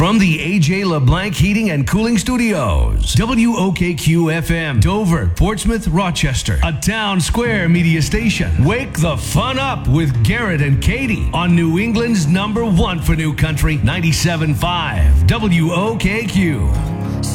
From the AJ LeBlanc Heating and Cooling Studios, WOKQ FM, Dover, Portsmouth, Rochester, a Town Square media station. Wake the fun up with Garrett and Katie on New England's #1 for New Country, 97.5, WOKQ.